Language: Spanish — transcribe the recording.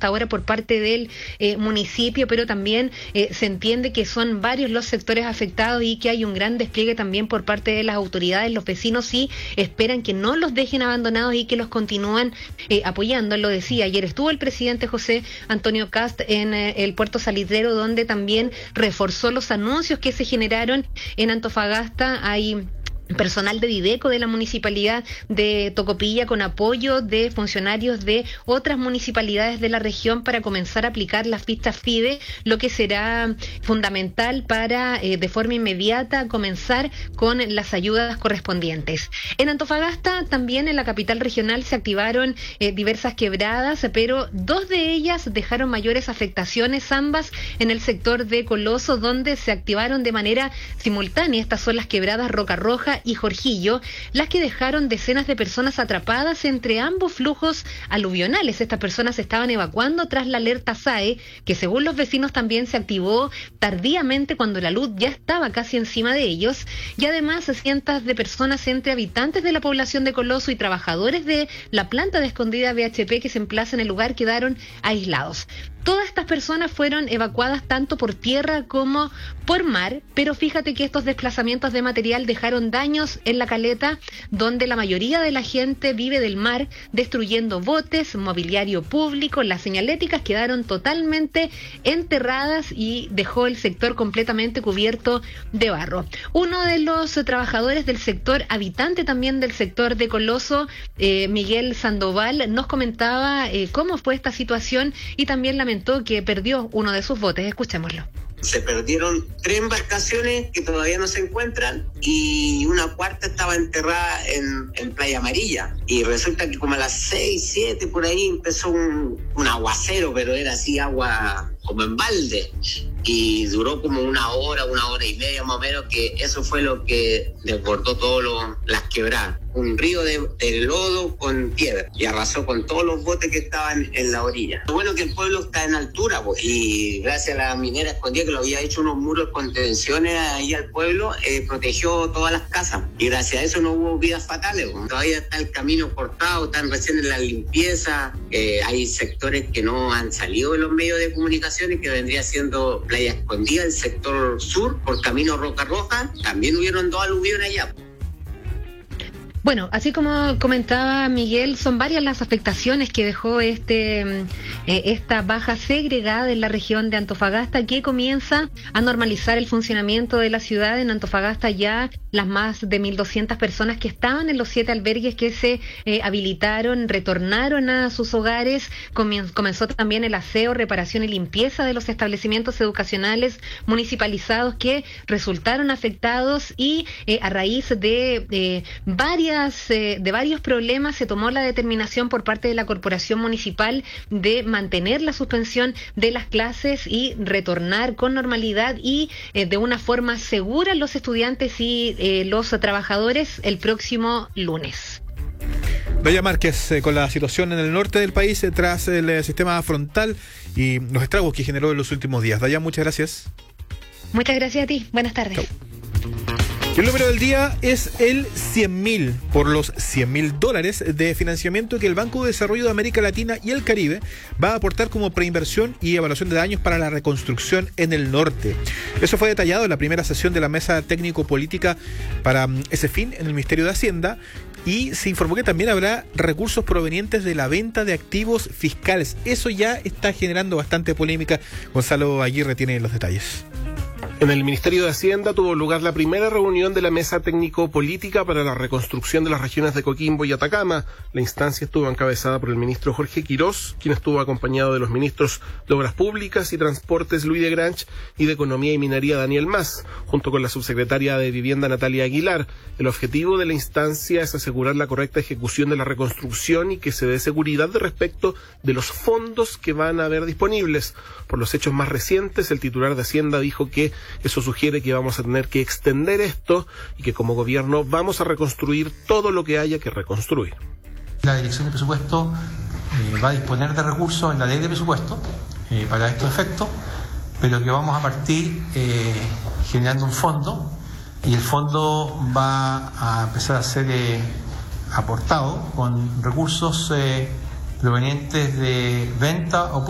hasta ahora por parte del municipio, pero también se entiende que son varios los sectores afectados y que hay un gran despliegue también por parte de las autoridades. Los vecinos sí esperan que no los dejen abandonados y que los continúan apoyando. Él lo decía, ayer estuvo el presidente José Antonio Kast en el puerto salitrero, donde también reforzó los anuncios que se generaron en Antofagasta. Hay personal de Dideco de la municipalidad de Tocopilla con apoyo de funcionarios de otras municipalidades de la región para comenzar a aplicar las fichas FIDE, lo que será fundamental para de forma inmediata comenzar con las ayudas correspondientes. En Antofagasta, también en la capital regional, se activaron diversas quebradas, pero dos de ellas dejaron mayores afectaciones, ambas en el sector de Coloso, donde se activaron de manera simultánea. Estas son las quebradas Roca Roja y Jorgillo, las que dejaron decenas de personas atrapadas entre ambos flujos aluvionales. Estas personas se estaban evacuando tras la alerta SAE, que según los vecinos también se activó tardíamente cuando la luz ya estaba casi encima de ellos, y además cientos de personas entre habitantes de la población de Coloso y trabajadores de la planta de escondida BHP que se emplaza en el lugar quedaron aislados. Todas estas personas fueron evacuadas tanto por tierra como por mar, pero fíjate que estos desplazamientos de material dejaron daños en la caleta, donde la mayoría de la gente vive del mar, destruyendo botes, mobiliario público. Las señaléticas quedaron totalmente enterradas y dejó el sector completamente cubierto de barro. Uno de los trabajadores del sector, habitante también del sector de Coloso, Miguel Sandoval, nos comentaba cómo fue esta situación y también lamentó que perdió uno de sus botes. Escuchémoslo. Se perdieron 3 embarcaciones que todavía no se encuentran y una cuarta estaba enterrada en Playa Amarilla. Y resulta que como a las 6, 7 por ahí empezó un aguacero, pero era así agua como en balde. Y duró como una hora y media más o menos, que eso fue lo que desbordó las quebradas. Un río de lodo con piedra y arrasó con todos los botes que estaban en la orilla. Lo bueno que el pueblo está en altura, pues, y gracias a la minera escondida que lo había hecho unos muros de contenciones ahí al pueblo, protegió todas las casas y gracias a eso no hubo vidas fatales, pues. Todavía está el camino cortado, están recién en la limpieza, hay sectores que no han salido de los medios de comunicación y que vendría siendo Playa Escondida, el sector sur, por camino Roca Roja, también hubieron 2 aluviones allá. Bueno, así como comentaba Miguel, son varias las afectaciones que dejó esta baja segregada en la región de Antofagasta, que comienza a normalizar el funcionamiento de la ciudad. En Antofagasta ya las más de 1.200 personas que estaban en los 7 albergues que se habilitaron retornaron a sus hogares. Comenzó también el aseo, reparación y limpieza de los establecimientos educacionales municipalizados que resultaron afectados y a raíz de varios problemas se tomó la determinación por parte de la corporación municipal de mantener la suspensión de las clases y retornar con normalidad y de una forma segura los estudiantes y los trabajadores el próximo lunes. Daya Márquez, con la situación en el norte del país tras el sistema frontal y los estragos que generó en los últimos días. Daya, muchas gracias. Muchas gracias a ti. Buenas tardes. Chau. El número del día es el 100.000 por los $100.000 de financiamiento que el Banco de Desarrollo de América Latina y el Caribe va a aportar como preinversión y evaluación de daños para la reconstrucción en el norte. Eso fue detallado en la primera sesión de la Mesa Técnico-Política para ese fin en el Ministerio de Hacienda, y se informó que también habrá recursos provenientes de la venta de activos fiscales. Eso ya está generando bastante polémica. Gonzalo Aguirre tiene los detalles. En el Ministerio de Hacienda tuvo lugar la primera reunión de la Mesa Técnico-Política para la reconstrucción de las regiones de Coquimbo y Atacama. La instancia estuvo encabezada por el ministro Jorge Quirós, quien estuvo acompañado de los ministros de Obras Públicas y Transportes Luis de Granch y de Economía y Minería Daniel Mas, junto con la subsecretaria de Vivienda Natalia Aguilar. El objetivo de la instancia es asegurar la correcta ejecución de la reconstrucción y que se dé seguridad respecto de los fondos que van a haber disponibles. Por los hechos más recientes, el titular de Hacienda dijo que eso sugiere que vamos a tener que extender esto y que como gobierno vamos a reconstruir todo lo que haya que reconstruir. La Dirección de Presupuesto va a disponer de recursos en la ley de presupuesto para estos efectos, pero que vamos a partir generando un fondo, y el fondo va a empezar a ser aportado con recursos provenientes de venta o